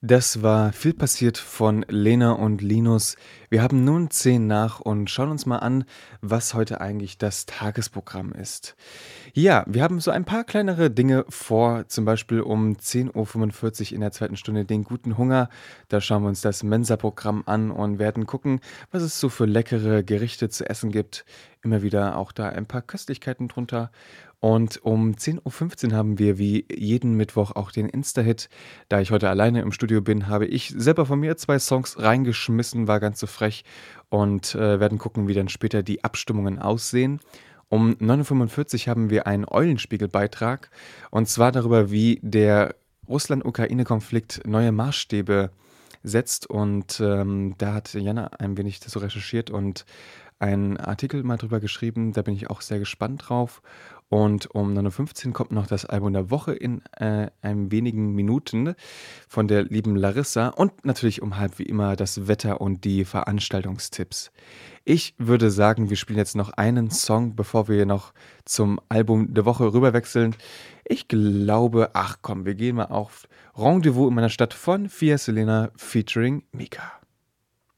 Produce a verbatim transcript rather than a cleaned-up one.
Das war „Viel passiert“ von Lena und Linus. Wir haben nun zehn nach und schauen uns mal an, was heute eigentlich das Tagesprogramm ist. Ja, wir haben so ein paar kleinere Dinge vor, zum Beispiel um zehn Uhr fünfundvierzig in der zweiten Stunde den guten Hunger. Da schauen wir uns das Mensa-Programm an und werden gucken, was es so für leckere Gerichte zu essen gibt. Immer wieder auch da ein paar Köstlichkeiten drunter. Und um zehn Uhr fünfzehn haben wir wie jeden Mittwoch auch den Insta-Hit. Da ich heute alleine im Studio bin, habe ich selber von mir zwei Songs reingeschmissen, war ganz so frech und, äh, werden gucken, wie dann später die Abstimmungen aussehen. Um neun Uhr fünfundvierzig haben wir einen Eulenspiegel-Beitrag, und zwar darüber, wie der Russland-Ukraine-Konflikt neue Maßstäbe setzt. Und, ähm, da hat Jana ein wenig das so recherchiert und einen Artikel mal drüber geschrieben. Da bin ich auch sehr gespannt drauf. Und um neun Uhr fünfzehn kommt noch das Album der Woche in, äh, ein wenigen Minuten von der lieben Larissa, und natürlich um halb wie immer das Wetter und die Veranstaltungstipps. Ich würde sagen, wir spielen jetzt noch einen Song, bevor wir noch zum Album der Woche rüberwechseln. Ich glaube, ach komm, wir gehen mal auf Rendezvous in meiner Stadt von Fia Selena featuring Mika.